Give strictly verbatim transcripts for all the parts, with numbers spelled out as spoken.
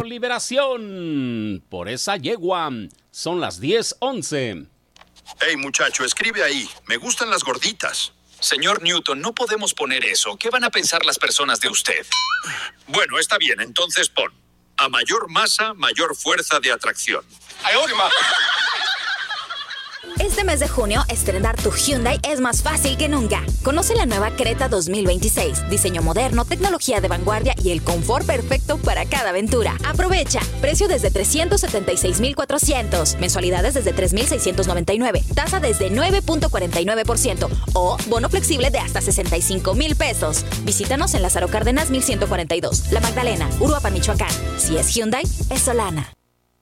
liberación por esa yegua. Son las diez once. Hey, muchacho, escribe ahí. Me gustan las gorditas. Señor Newton, no podemos poner eso. ¿Qué van a pensar las personas de usted? Bueno, está bien. Entonces pon. A mayor masa, mayor fuerza de atracción. Este mes de junio, estrenar tu Hyundai es más fácil que nunca. Conoce la nueva Creta dos mil veintiséis. Diseño moderno, tecnología de vanguardia y el confort perfecto para cada aventura. Aprovecha. Precio desde trescientos setenta y seis mil cuatrocientos. Mensualidades desde tres mil seiscientos noventa y nueve. Tasa desde nueve punto cuarenta y nueve por ciento. O bono flexible de hasta sesenta y cinco mil pesos. Visítanos en Lázaro Cárdenas mil ciento cuarenta y dos. La Magdalena, Uruapan, Michoacán. Si es Hyundai, es Solana.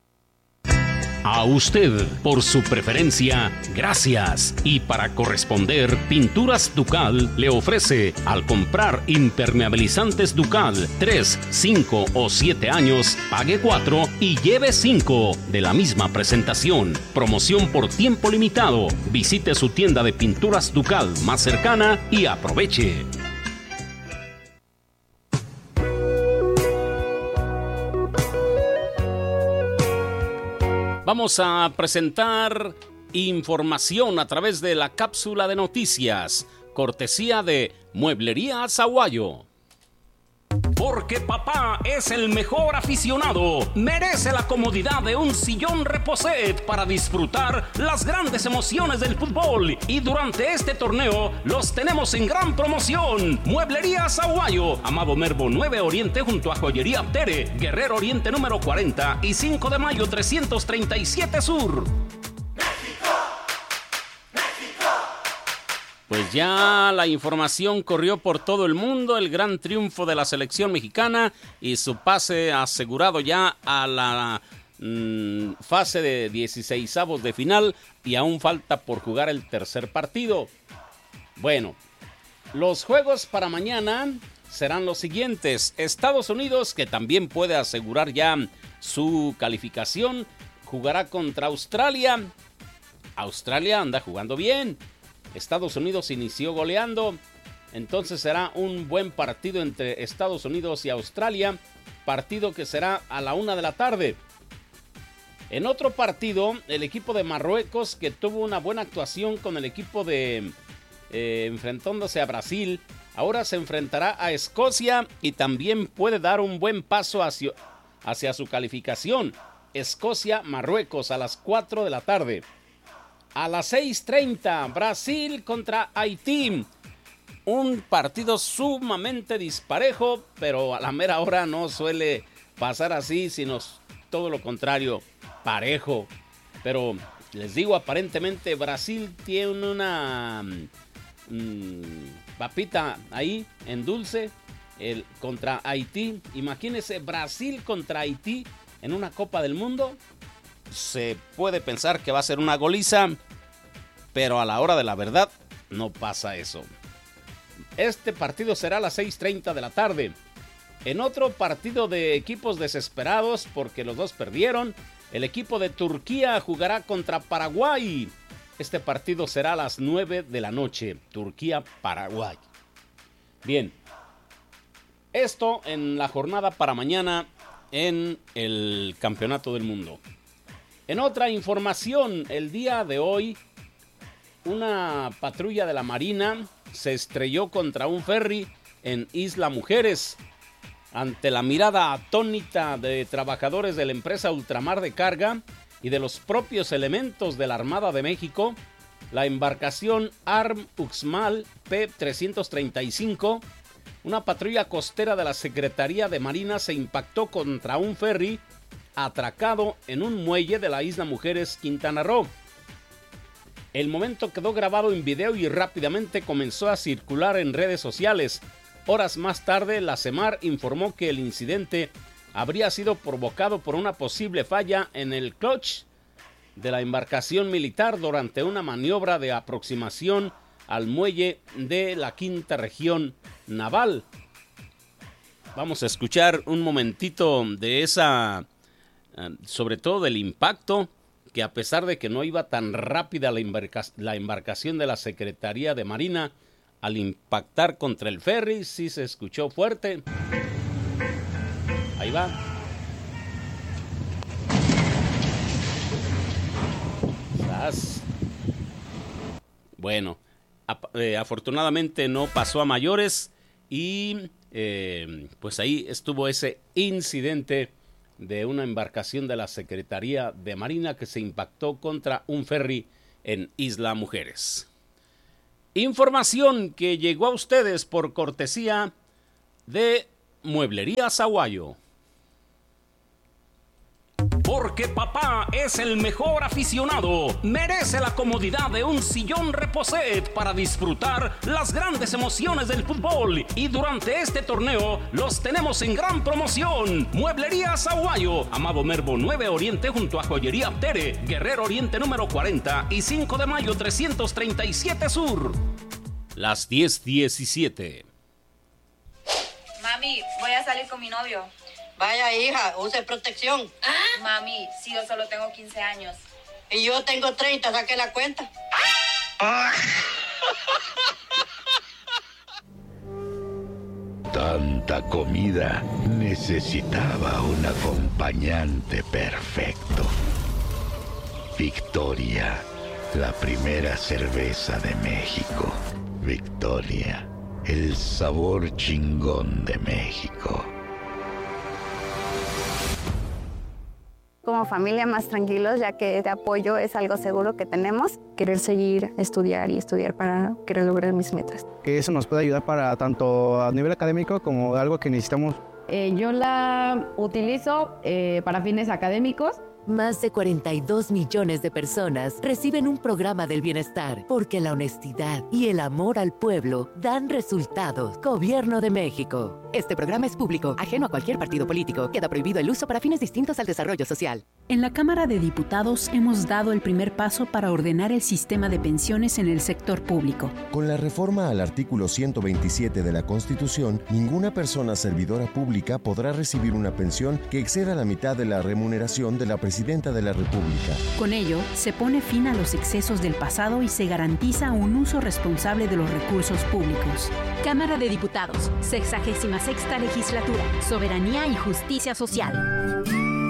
A usted, por su preferencia, gracias. Y para corresponder, Pinturas Ducal le ofrece, al comprar impermeabilizantes Ducal tres, cinco o siete años, pague cuatro y lleve cinco de la misma presentación. Promoción por tiempo limitado. Visite su tienda de Pinturas Ducal más cercana y aproveche. Vamos a presentar información a través de la cápsula de noticias, cortesía de Mueblería Azaguayo. Porque papá es el mejor aficionado, merece la comodidad de un sillón Reposet para disfrutar las grandes emociones del fútbol. Y durante este torneo los tenemos en gran promoción. Mueblería Azaguayo, Amado Nervo nueve Oriente junto a Joyería Tere, Guerrero Oriente número cuarenta y cinco de mayo trescientos treinta y siete Sur. Pues ya la información corrió por todo el mundo, el gran triunfo de la selección mexicana y su pase asegurado ya a la mmm, fase de dieciseisavos de final y aún falta por jugar el tercer partido. Bueno, los juegos para mañana serán los siguientes. Estados Unidos, que también puede asegurar ya su calificación, jugará contra Australia. Australia anda jugando bien. Estados Unidos inició goleando, entonces será un buen partido entre Estados Unidos y Australia, partido que será a la una de la tarde. En otro partido, el equipo de Marruecos, que tuvo una buena actuación con el equipo de eh, enfrentándose a Brasil, ahora se enfrentará a Escocia y también puede dar un buen paso hacia, hacia su calificación. Escocia-Marruecos a las cuatro de la tarde. A las seis treinta, Brasil contra Haití. Un partido sumamente disparejo, pero a la mera hora no suele pasar así, sino todo lo contrario, parejo. Pero les digo, aparentemente Brasil tiene una mmm, papita ahí en dulce el, contra Haití. Imagínense Brasil contra Haití en una Copa del Mundo. Se puede pensar que va a ser una goliza, pero a la hora de la verdad no pasa eso. Este partido será a las seis treinta de la tarde. En otro partido de equipos desesperados porque los dos perdieron, el equipo de Turquía jugará contra Paraguay. Este partido será a las nueve de la noche. Turquía-Paraguay. Bien. Esto en la jornada para mañana en el Campeonato del Mundo. En otra información, el día de hoy, una patrulla de la Marina se estrelló contra un ferry en Isla Mujeres. Ante la mirada atónita de trabajadores de la empresa Ultramar de Carga y de los propios elementos de la Armada de México, la embarcación Arm Uxmal P trescientos treinta y cinco, una patrulla costera de la Secretaría de Marina, se impactó contra un ferry atracado en un muelle de la Isla Mujeres, Quintana Roo. El momento quedó grabado en video y rápidamente comenzó a circular en redes sociales. Horas más tarde, la CEMAR informó que el incidente habría sido provocado por una posible falla en el clutch de la embarcación militar durante una maniobra de aproximación al muelle de la Quinta Región Naval. Vamos a escuchar un momentito de esa, sobre todo del impacto, que a pesar de que no iba tan rápida la, embarca- la embarcación de la Secretaría de Marina, al impactar contra el ferry sí se escuchó fuerte. Ahí va. As... Bueno, eh, afortunadamente no pasó a mayores y eh, pues ahí estuvo ese incidente de una embarcación de la Secretaría de Marina que se impactó contra un ferry en Isla Mujeres. Información que llegó a ustedes por cortesía de Mueblería Zaguayo. Porque papá es el mejor aficionado, merece la comodidad de un sillón Reposet para disfrutar las grandes emociones del fútbol. Y durante este torneo los tenemos en gran promoción. Mueblería Zaguayo, Amado Nervo nueve Oriente junto a Joyería Tere, Guerrero Oriente número cuarenta y cinco de mayo trescientos treinta y siete Sur. Las diez diecisiete. Mami, voy a salir con mi novio. Vaya, hija, use protección. ¿Ah? Mami, si yo solo tengo quince años. Y yo tengo treinta, saque la cuenta. Tanta comida necesitaba un acompañante perfecto. Victoria, la primera cerveza de México. Victoria, el sabor chingón de México. Como familia más tranquilos, ya que de apoyo es algo seguro que tenemos. Querer seguir, estudiar y estudiar para querer lograr mis metas. Que eso nos puede ayudar para tanto a nivel académico como algo que necesitamos. Eh, yo la utilizo eh, para fines académicos. Más de cuarenta y dos millones de personas reciben un programa del bienestar porque la honestidad y el amor al pueblo dan resultados. Gobierno de México. Este programa es público, ajeno a cualquier partido político. Queda prohibido el uso para fines distintos al desarrollo social. En la Cámara de Diputados hemos dado el primer paso para ordenar el sistema de pensiones en el sector público. Con la reforma al artículo ciento veintisiete de la Constitución, ninguna persona servidora pública podrá recibir una pensión que exceda la mitad de la remuneración de la Presidenta de la República. Con ello, se pone fin a los excesos del pasado y se garantiza un uso responsable de los recursos públicos. Cámara de Diputados, sexagésima sexta legislatura, soberanía y justicia social.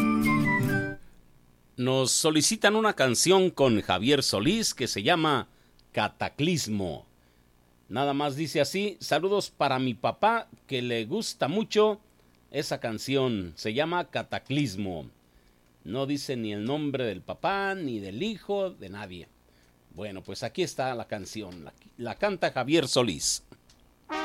Nos solicitan una canción con Javier Solís que se llama Cataclismo. Nada más dice así: saludos para mi papá que le gusta mucho esa canción, se llama Cataclismo. No dice ni el nombre del papá, ni del hijo, de nadie. Bueno, pues aquí está la canción, la, la canta Javier Solís.